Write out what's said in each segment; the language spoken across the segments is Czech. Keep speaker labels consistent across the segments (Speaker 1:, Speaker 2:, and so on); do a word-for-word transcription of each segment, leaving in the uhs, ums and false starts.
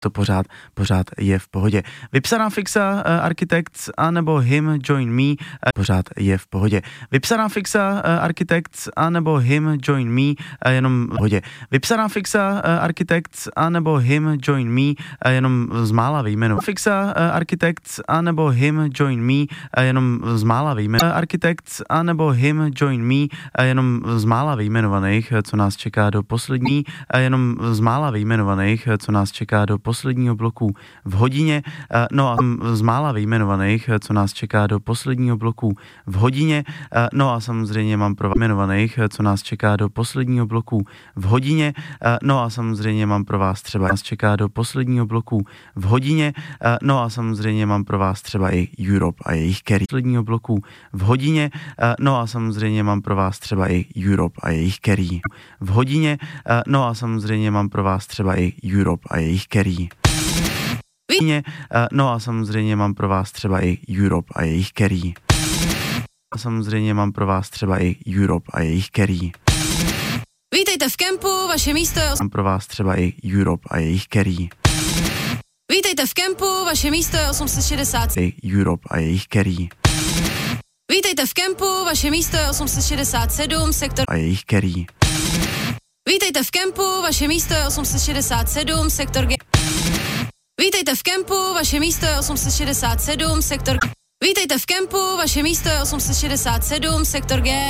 Speaker 1: to pořád, pořád je v pohodě. Vypsaná fixa, uh, Architects, anebo Him, Join Me, uh, pořád je v pohodě. Vypsaná fixa, uh, Architects, anebo Him, Join Me, uh, jenom v pohodě. Vypsaná fixa, uh, Architects, anebo Him, Join Me, uh, jenom z mála vyjmenovaných. Fixa, uh, Architects, anebo Him, Join Me, uh, jenom z mála vyjmenovaných. Architects, anebo Him, Join Me, uh, jenom z mála vyjmenovaných, co nás čeká do poslední, uh, jenom z mála vyjmenovaných, co nás čeká do posledního bloku v hodině, no a z mála vyjmenovaných, co nás čeká do posledního bloku v hodině, no a samozřejmě mám pro vás vyjmenovaných, co nás čeká do posledního bloku v hodině, no a samozřejmě mám pro vás třeba nás čeká do posledního bloku v hodině, no a samozřejmě mám pro vás třeba i Europe a jejich carry posledního bloku v hodině, no a samozřejmě mám pro vás třeba i Europe a jejich carry v hodině, no a samozřejmě mám pro vás třeba i Europe a jejich carry. No a samozřejmě mám pro vás třeba i Europe a jejich carry. Samozřejmě mám pro vás třeba i Europe a jejich carry.
Speaker 2: Vítejte v kempu, vaše místo je...
Speaker 1: Mám pro vás třeba i Europe a jejich carry.
Speaker 2: Vítejte v kempu, vaše místo je osm set šedesát.
Speaker 1: Europe a jejich carry.
Speaker 2: Vítejte v kempu, vaše místo je osm set šedesát sedm, sektor...
Speaker 1: A jejich carry.
Speaker 2: Vítejte v kempu, vaše místo je osm set šedesát sedm, sektor G. Vítejte v kempu, vaše místo je osm set šedesát sedm, sektor G. Vítejte v kempu, vaše místo je osm set šedesát sedm, sektor G.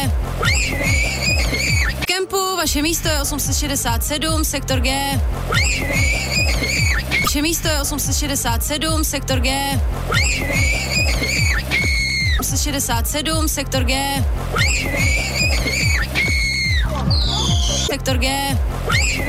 Speaker 2: V kempu, vaše místo je osm set šedesát sedm, sektor G. Vaše místo je osm set šedesát sedm, sektor G. osm set šedesát sedm, sektor G. Sektor G.